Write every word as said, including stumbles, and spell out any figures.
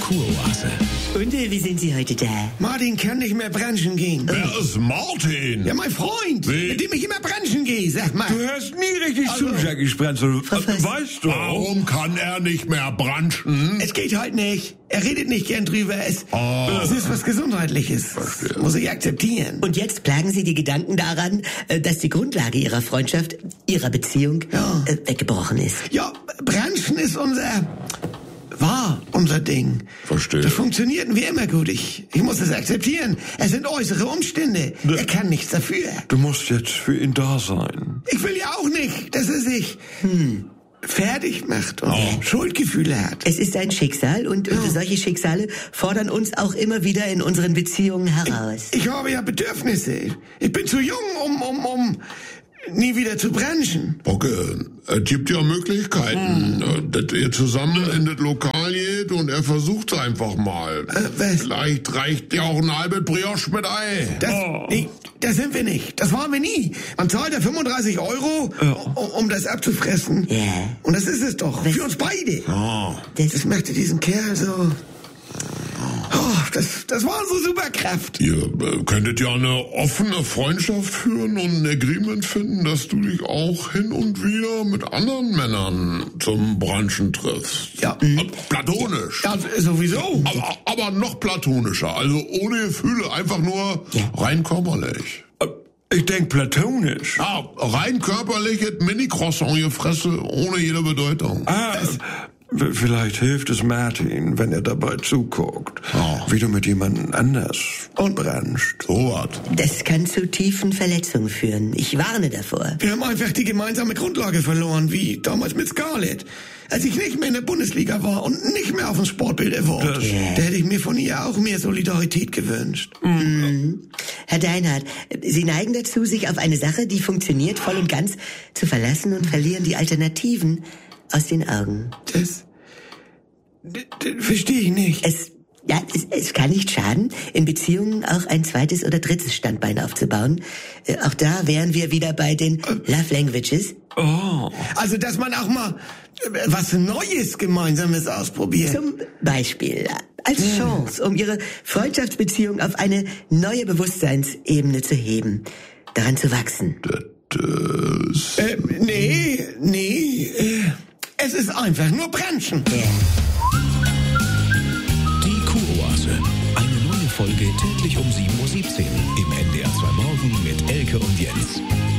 Kuroase. Und äh, wie sind Sie heute da? Martin kann nicht mehr branchen gehen. Wer ist Martin? Ja, mein Freund, Wie? mit dem ich immer branchen gehe, sag mal. Du hörst nie richtig Also, zu, Jackie Sprenzel. Verfasst. Weißt du? Warum kann er nicht mehr branchen? Es geht halt nicht. Er redet nicht gern drüber. Es, Oh. es ist was Gesundheitliches. Das muss ich akzeptieren. Und jetzt plagen Sie die Gedanken daran, äh, dass die Grundlage Ihrer Freundschaft, Ihrer Beziehung Ja. äh, weggebrochen ist. Ja, branchen ist unser... war unser Ding. Verstehe. Das funktioniert wie immer gut. Ich, ich muss es akzeptieren. Es sind äußere Umstände. Er kann nichts dafür. Du musst jetzt für ihn da sein. Ich will ja auch nicht, dass er sich hm, fertig macht und Oh. Schuldgefühle hat. Es ist ein Schicksal und, und solche Schicksale fordern uns auch immer wieder in unseren Beziehungen heraus. Ich habe ja Bedürfnisse. Ich bin zu jung, um, um, um nie wieder zu branchen. Okay, es gibt ja Möglichkeiten, hm. dass ihr zusammen in das Lokal geht und er versucht's einfach mal. Äh, was? Vielleicht reicht ja auch ein halbes Brioche mit Ei. Das, nee, das sind wir nicht. Das waren wir nie. Man zahlt ja fünfunddreißig Euro, um, um das abzufressen. Ja. Und das ist es doch. Für uns beide. Ah. Das, Das möchte diesen Kerl so... Oh, das, das war unsere Superkraft. Ihr äh, könntet ja eine offene Freundschaft führen und ein Agreement finden, dass du dich auch hin und wieder mit anderen Männern zum Branchen triffst. Ja. Äh, Platonisch. Ja, sowieso. Aber, aber noch platonischer, also ohne Gefühle, einfach nur Ja. rein körperlich. Ich denk platonisch. Ja, rein körperliches Mini-Croissant gefressen, ohne jede Bedeutung. Ah, w- vielleicht hilft es Martin, wenn er dabei zuguckt, Oh. wie du mit jemandem anders Und- brennst. So was. das kann zu tiefen Verletzungen führen. Ich warne davor. Wir haben einfach die gemeinsame Grundlage verloren, wie damals mit Scarlett. Als ich nicht mehr in der Bundesliga war und nicht mehr auf dem Sportbild erwort, Das- da hätte ich mir von ihr auch mehr Solidarität gewünscht. Herr Deinhardt, Sie neigen dazu, sich auf eine Sache, die funktioniert, voll und ganz zu verlassen und verlieren die Alternativen aus den Augen. Das, d- d- verstehe ich nicht. Es, ja, es, es kann nicht schaden, in Beziehungen auch ein zweites oder drittes Standbein aufzubauen. Äh, auch da wären wir wieder bei den Love Languages. Oh, Also, dass man auch mal äh, was Neues Gemeinsames ausprobiert. Zum Beispiel als Chance, um Ihre Freundschaftsbeziehung auf eine neue Bewusstseinsebene zu heben, daran zu wachsen. Das Äh, nee, nee, äh, es ist einfach nur Branchen. Die Kuroase. Eine neue Folge täglich um sieben Uhr siebzehn im N D R zwei Morgen mit Elke und Jens.